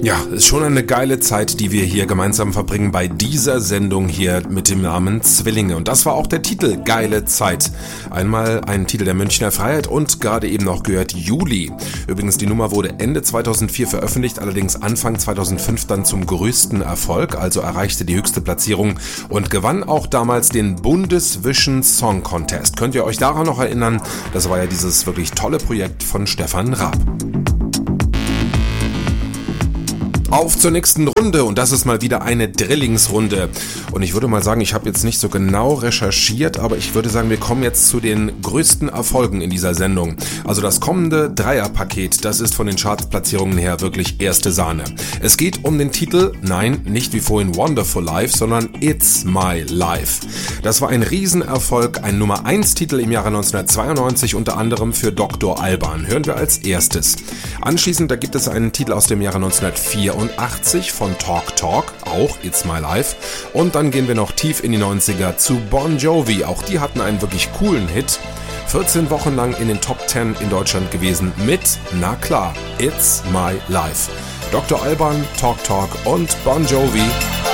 Ja, ist schon eine geile Zeit, die wir hier gemeinsam verbringen bei dieser Sendung hier mit dem Namen Zwillinge. Und das war auch der Titel, Geile Zeit. Einmal ein Titel der Münchner Freiheit und gerade eben noch gehört Juli. Übrigens, die Nummer wurde Ende 2004 veröffentlicht, allerdings Anfang 2005 dann zum größten Erfolg, also erreichte die höchste Platzierung und gewann auch damals den Bundesvision Song Contest. Könnt ihr euch daran noch erinnern? Das war ja dieses wirklich tolle Projekt von Stefan Raab. Auf zur nächsten Runde und das ist mal wieder eine Drillingsrunde. Und ich würde mal sagen, ich habe jetzt nicht so genau recherchiert, aber ich würde sagen, wir kommen jetzt zu den größten Erfolgen in dieser Sendung. Also das kommende Dreierpaket, das ist von den Chartplatzierungen her wirklich erste Sahne. Es geht um den Titel, nein, nicht wie vorhin Wonderful Life, sondern It's My Life. Das war ein Riesenerfolg, ein Nummer 1 Titel im Jahre 1992, unter anderem für Dr. Alban. Hören wir als erstes. Anschließend, da gibt es einen Titel aus dem Jahre 1984 von Talk Talk, auch It's My Life. Und dann gehen wir noch tief in die 90er zu Bon Jovi. Auch die hatten einen wirklich coolen Hit. 14 Wochen lang in den Top 10 in Deutschland gewesen mit, na klar, It's My Life. Dr. Alban, Talk Talk und Bon Jovi.